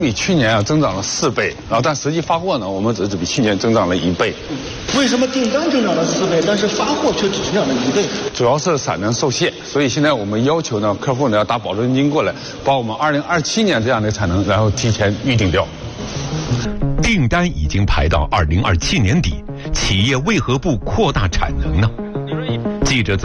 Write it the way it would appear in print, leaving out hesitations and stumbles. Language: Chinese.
比去年增长了4倍，然后但实际发货呢，我们只是比去年增长了1倍。 为什么订单增长了4倍，但是发货却只增长了1倍？ 主要是产能受限，所以现在我们要求呢，客户呢要打保证金过来，把我们2027年这样的产能，然后提前预定掉。 订单已经排到2027年底，企业为何不扩大产能呢？记者